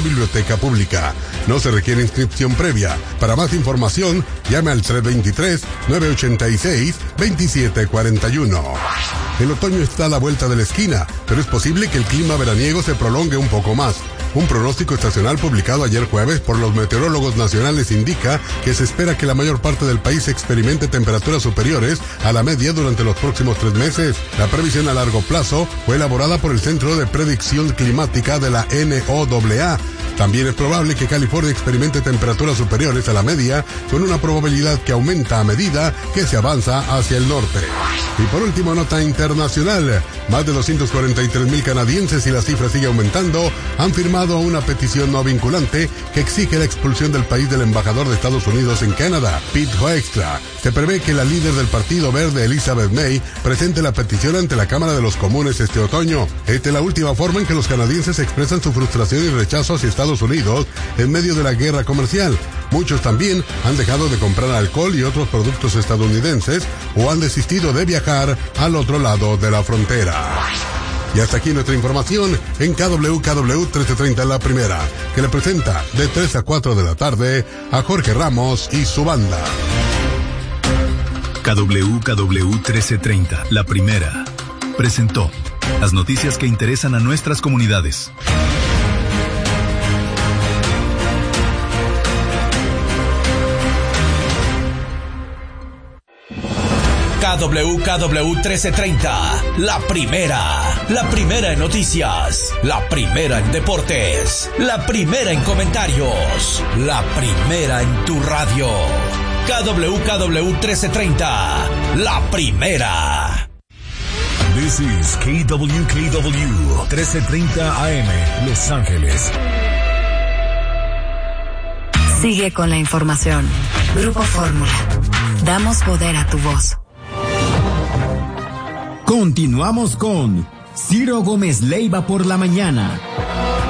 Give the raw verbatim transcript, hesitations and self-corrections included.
biblioteca pública. No se requiere inscripción previa. Para más información, llame al tres dos tres, nueve ocho seis, dos siete cuatro uno. El otoño está a la vuelta de la esquina, pero es posible que el clima veraniego se prolongue un poco más. Un pronóstico estacional publicado ayer jueves por los meteorólogos nacionales indica que se espera que la mayor parte del país experimente temperaturas superiores a la media durante los próximos tres meses. La previsión a largo plazo fue elaborada por el Centro de Predicción Climática de la N O A A. También es probable que California experimente temperaturas superiores a la media, con una probabilidad que aumenta a medida que se avanza hacia el norte. Y por último, nota internacional. Más de doscientos cuarenta y tres mil canadienses, y la cifra sigue aumentando, han firmado una petición no vinculante que exige la expulsión del país del embajador de Estados Unidos en Canadá, Pete Hoekstra. Se prevé que la líder del Partido Verde, Elizabeth May, presente la petición ante la Cámara de los Comunes este otoño. Esta es la última forma en que los canadienses expresan su frustración y rechazo hacia Estados Unidos en medio de la guerra comercial. Muchos también han dejado de comprar alcohol y otros productos estadounidenses o han desistido de viajar al otro lado de la frontera. Y hasta aquí nuestra información en K W K W trece treinta La Primera, que le presenta de tres a cuatro de la tarde a Jorge Ramos y su banda. K W K W trece treinta La Primera presentó las noticias que interesan a nuestras comunidades. K W K W trece treinta, la primera, la primera en noticias, la primera en deportes, la primera en comentarios, la primera en tu radio. K W K W trece treinta, la primera. This is K W K W trece treinta A M, Los Ángeles. Sigue con la información. Grupo Fórmula. Damos poder a tu voz. Continuamos con Ciro Gómez Leiva por la mañana.